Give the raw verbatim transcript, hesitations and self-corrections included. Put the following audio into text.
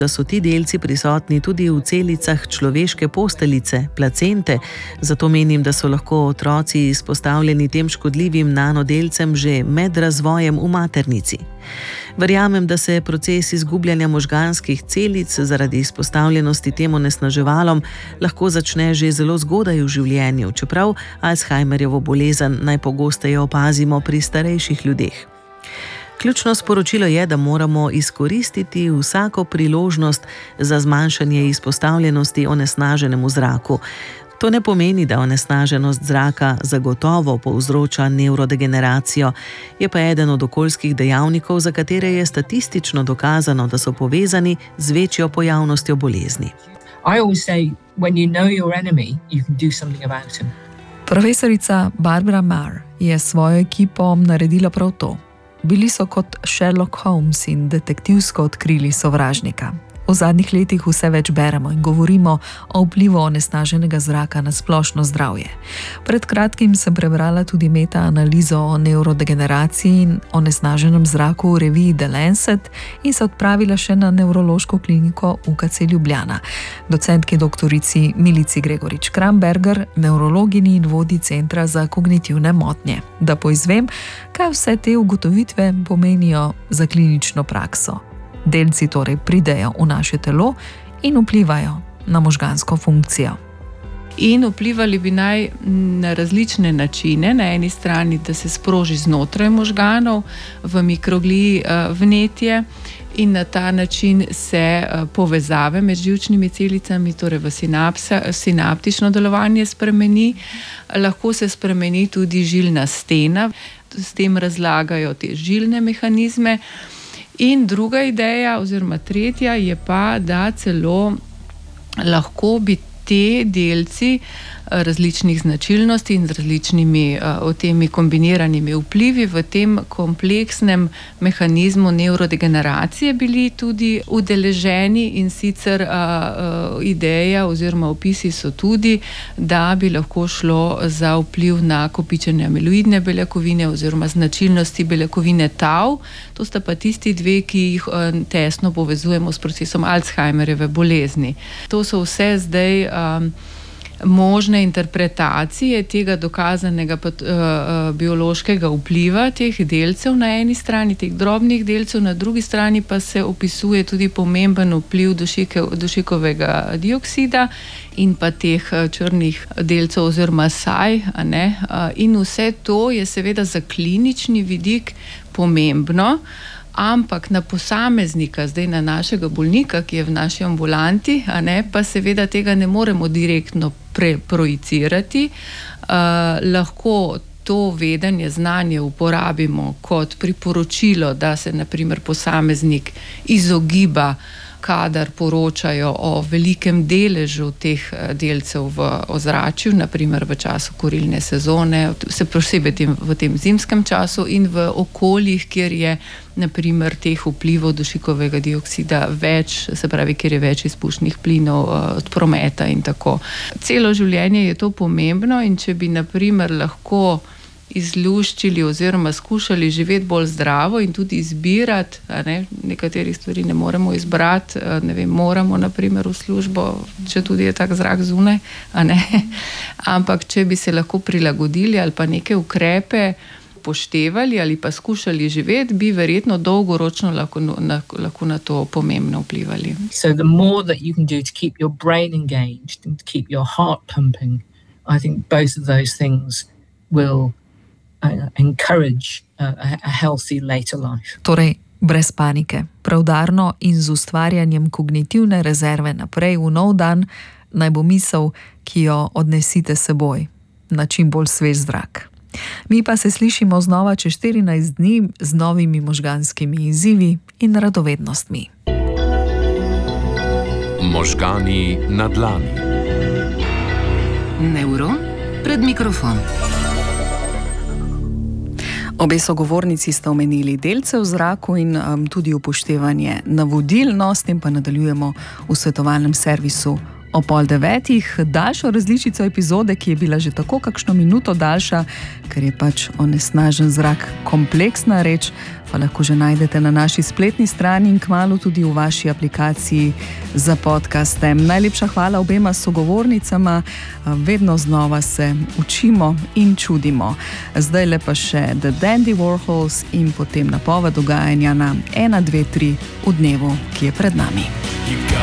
da so ti delci prisotni tudi v celicah človeške posteljice, placente, zato menim, da so lahko otroci izpostavljeni tem škodljivim nanodelcem že med razvojem v maternici. Verjamem, da se proces izgubljanja možganskih celic zaradi izpostavljenosti tem onesnaževalom lahko začne že zelo zgodaj v življenju, čeprav Alzheimerjevo bolezen najpogosteje opazimo pri starejših ljudeh. Ključno sporočilo je, da moramo izkoristiti vsako priložnost za zmanjšanje izpostavljenosti onesnaženemu zraku. To ne pomeni, da onesnaženost zraka zagotovo povzroča nevrodegeneracijo, je pa eden od okoljskih dejavnikov, za katere je statistično dokazano, da so povezani z večjo pojavnostjo bolezni. I always say, when you know your enemy, you can do something about him. Profesorica Barbara Marr je s svojo ekipo naredila prav to. Bili so kot Sherlock Holmes in detektivsko odkrili sovražnika. V zadnjih letih vse več beremo in govorimo o vplivu onesnaženega zraka na splošno zdravje. Pred kratkim sem prebrala tudi meta-analizo o nevrodegeneraciji in onesnaženem zraku v reviji The Lancet in se odpravila še na nevrološko kliniko U K C Ljubljana. Docentki doktorici Milici Gregorič-Kramberger, nevrologinji in vodji Centra za kognitivne motnje, da poizvem, kaj vse te ugotovitve pomenijo za klinično prakso. Delci torej pridejo v naše telo in vplivajo na možgansko funkcijo. In vplivali bi naj na različne načine. Na eni strani, da se sproži znotraj možganov v mikrogliji vnetje in na ta način se povezave med živčnimi celicami, torej v sinapsa, sinaptično delovanje spremeni. Lahko se spremeni tudi žilna stena, s tem razlagajo te žilne mehanizme. In druga ideja, oziroma tretja, je pa, da celo lahko bi te delci različnih značilnosti in z različnimi o temi kombiniranimi vplivi v tem kompleksnem mehanizmu nevrodegeneracije bili tudi udeleženi, in sicer a, a, ideja oziroma opisi so tudi, da bi lahko šlo za vpliv na kopičenje amiloidne beljakovine oziroma značilnosti beljakovine tau. To sta pa tisti dve, ki jih a, tesno povezujemo s procesom Alzheimerjeve bolezni. To so vse zdaj a, možne interpretacije tega dokazanega pat, uh, uh, biološkega vpliva teh delcev na eni strani, teh drobnih delcev, na drugi strani pa se opisuje tudi pomemben vpliv dušike, dušikovega dioksida in pa teh črnih delcev oziroma saj, a ne? Uh, in vse to je seveda za klinični vidik pomembno, ampak na posameznika, zdaj na našega bolnika, ki je v naši ambulanti, a ne, pa seveda tega ne moremo direktno preprojicirati. Uh, lahko to vedenje, znanje uporabimo kot priporočilo, da se na primer posameznik izogiba, kadar poročajo o velikem deležu teh delcev v ozračju, na primer v času kurilne sezone, se posebej tem, v tem zimskem času in v okoljih, kjer je na primer teh vplivov dušikovega dioksida več, se pravi, kjer je več izpušnih plinov od prometa in tako. Celo življenje je to pomembno, in če bi na primer lahko izluščili oziroma skušali živeti bolj zdravo in tudi izbirati, a ne, nekaterih stvari ne moremo izbrati, ne vem, moramo na primer v službo, če tudi je tak zrak zunaj, a ne, ampak če bi se lahko prilagodili ali pa neke ukrepe poštevali ali pa skušali živeti, bi verjetno dolgoročno lahko na, lahko na to pomembno vplivali. So the more that you can do to keep your brain engaged and to keep your heart pumping, I think both of those things will Uh, encourage uh, a healthy later life. Torej, brez panike, preudarno in z ustvarjanjem kognitivne rezerve naprej v nov dan, naj bo misel, ki jo odnesite seboj, na čim bolj svež zrak. Mi pa se slišimo znova čez štirinajst dni z novimi možganskimi izzivi in radovednostmi. Možgani na dlani. Nevron pred mikrofon. Obe sogovornici sta omenili delce v zraku in um, tudi upoštevanje navodil, no, s tem pa nadaljujemo v svetovalnem servisu O pol devetih daljšo različico epizode, ki je bila že tako kakšno minuto daljša, ker je pač onesnažen zrak kompleksna reč, pa lahko že najdete na naši spletni strani in kmalu tudi v vaši aplikaciji za podcaste. Najlepša hvala obema sogovornicama, vedno znova se učimo in čudimo. Zdaj le pa še The Dandy Warhols in potem napoved dogajanja na ena, dve, tri v dnevu, ki je pred nami.